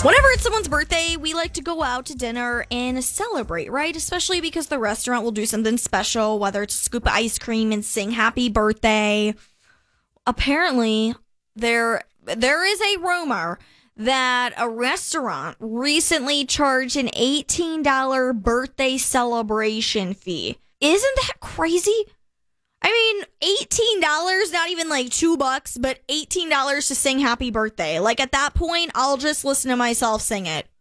Whenever it's someone's birthday, we like to go out to dinner and celebrate, right? Especially because the restaurant will do something special, whether it's a scoop of ice cream and sing happy birthday. Apparently, there is a rumor that a restaurant recently charged an $18 birthday celebration fee. Isn't that crazy? I mean, $18, not even like $2, but $18 to sing happy birthday. Like at that point, I'll just listen to myself sing it.